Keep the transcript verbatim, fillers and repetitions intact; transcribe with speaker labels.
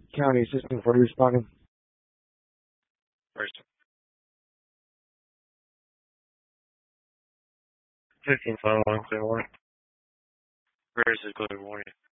Speaker 1: County Assistant for responding.
Speaker 2: First. fifteen five one, clear warning. Where is it, clear warning?